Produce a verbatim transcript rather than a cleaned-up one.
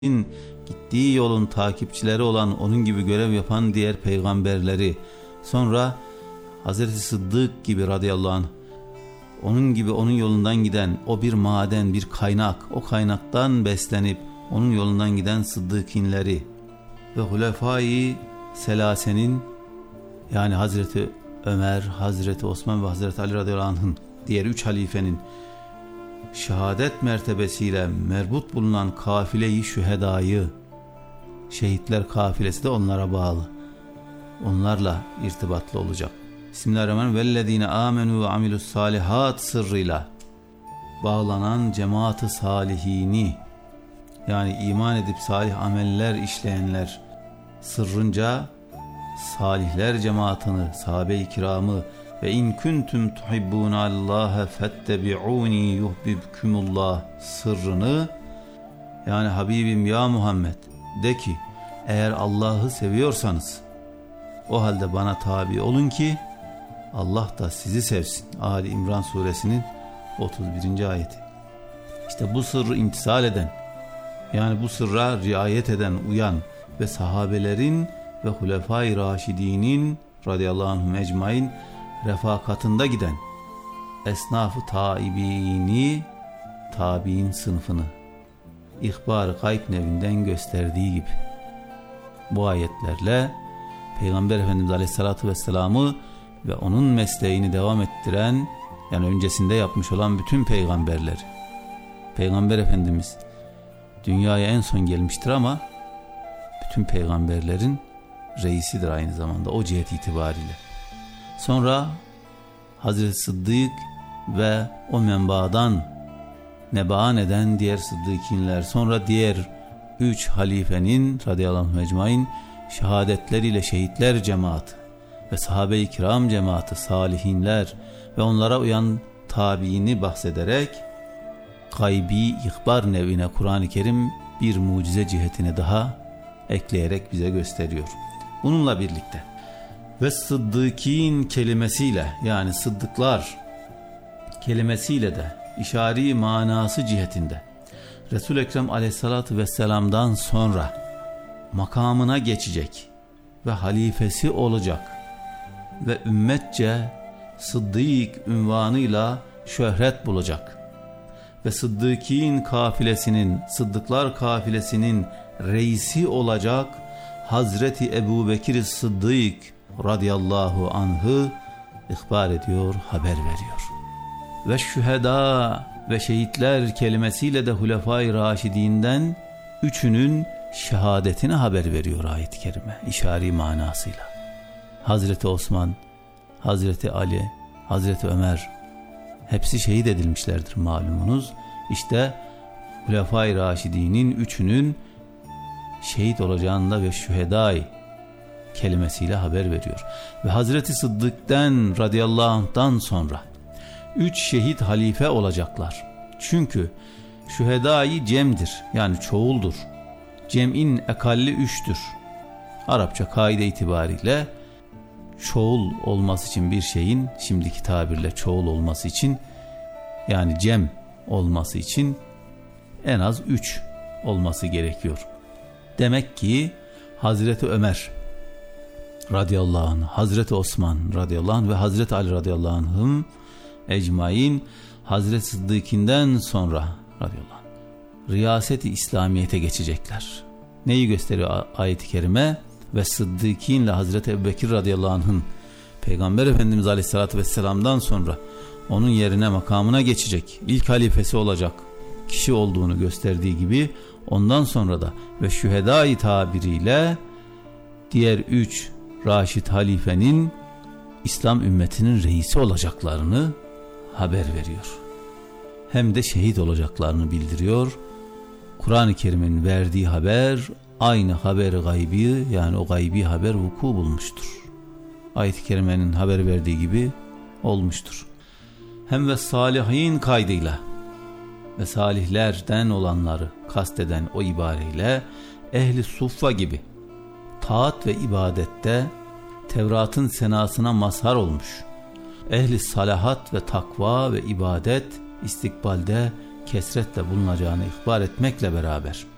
gittiği yolun takipçileri olan, onun gibi görev yapan diğer peygamberleri, sonra Hazreti Sıddık gibi radıyallahu anh, onun gibi onun yolundan giden, o bir maden, bir kaynak, o kaynaktan beslenip onun yolundan giden sıddıkinleri ve Hulefai Selase'nin, yani Hazreti Ömer, Hazreti Osman ve Hazreti Ali radıyallahu anh'ın, diğer üç halifenin şehadet mertebesiyle merbut bulunan kafile-i şühedayı, şehitler kafilesi de onlara bağlı, onlarla irtibatlı olacak. Bismillahirrahmanirrahim. Vellezine amenu ve amilus salihat sırrıyla bağlanan cemaat-ı salihini, yani iman edip salih ameller işleyenler sırrınca salihler cemaatini, sahabe-i kiramı ve in kuntum tuhibbunallâhe fettebi'ûni yuhbibkumullah sırrını, yani Habibim ya Muhammed de ki, eğer Allah'ı seviyorsanız o halde bana tabi olun ki Allah da sizi sevsin. Ali İmran suresinin otuz birinci ayeti. İşte bu sırrı imtisal eden, yani bu sırra riayet eden, uyan ve sahabelerin ve Hulefai Raşidinin radıyallahu anhum ecmain refakatında giden esnaf-ı taibini, tabiin sınıfını ihbar-ı gayb nevinden gösterdiği gibi bu ayetlerle Peygamber Efendimiz Aleyhisselatü Vesselam'ı ve onun mesleğini devam ettiren, yani öncesinde yapmış olan bütün peygamberler, Peygamber Efendimiz dünyaya en son gelmiştir ama bütün peygamberlerin reisidir aynı zamanda o cihet itibariyle. Sonra Hazreti Sıddık ve o menbaadan nebaan eden diğer sıddıkinler, sonra diğer üç halifenin radıyallahu anh ecmain şehadetleriyle şehitler cemaati ve sahabe-i kiram cemaati, salihinler ve onlara uyan tabiini bahsederek gaybi ihbar nevine Kur'an-ı Kerim bir mucize cihetini daha ekleyerek bize gösteriyor. Bununla birlikte ve sıddıkin kelimesiyle, yani sıddıklar kelimesiyle de işari manası cihetinde Resul-i Ekrem Aleyhisselatü Vesselam'dan sonra makamına geçecek ve halifesi olacak ve ümmetçe Sıddık ünvanıyla şöhret bulacak ve Sıddıkin kafilesinin, Sıddıklar kafilesinin reisi olacak Hazreti Ebu Bekir Sıddık radıyallahu anh'ı ihbar ediyor, haber veriyor. Ve şüheda ve şehitler kelimesiyle de Hulefai Raşidinden üçünün şehadetine haber veriyor ayet-i kerime işari manasıyla. Hazreti Osman, Hazreti Ali, Hazreti Ömer hepsi şehit edilmişlerdir malumunuz. İşte Hulefai Raşidinin üçünün şehit olacağında ve şühedai kelimesiyle haber veriyor. Ve Hazreti Sıddık'tan radıyallahu anh'tan sonra üç şehit halife olacaklar. Çünkü şühedai cemdir, yani çoğuldur. Cem'in ekalli üçtür. Arapça kaide itibariyle çoğul olması için bir şeyin, şimdiki tabirle çoğul olması için, yani cem olması için en az üç olması gerekiyor. Demek ki Hazreti Ömer radıyallahu anh, Hazreti Osman radıyallahu anh ve Hazreti Ali radıyallahu anh'ın ecmain Hazreti Sıddık'inden sonra radıyallahu anh riyaset-i İslamiyet'e geçecekler. Neyi gösteriyor ayet-i kerime? Ve Sıddıkinle Hazreti Ebubekir radıyallahu anh'ın Peygamber Efendimiz Aleyhisselatü Vesselam'dan sonra onun yerine, makamına geçecek, ilk halifesi olacak kişi olduğunu gösterdiği gibi, ondan sonra da ve şühedai tabiriyle diğer üç Raşid halifenin İslam ümmetinin reisi olacaklarını haber veriyor. Hem de şehit olacaklarını bildiriyor. Kur'an-ı Kerim'in verdiği haber aynı haber gaybi, yani o gaybi haber vuku bulmuştur. Ayet-i kerimenin haber verdiği gibi olmuştur. Hem ve salihin kaydıyla ve salihlerden olanları kasteden o ibareyle ehli suffa gibi taat ve ibadette Tevrat'ın senasına mazhar olmuş, ehli salahat ve takva ve ibadet istikbalde kesretle bulunacağını ihbar etmekle beraber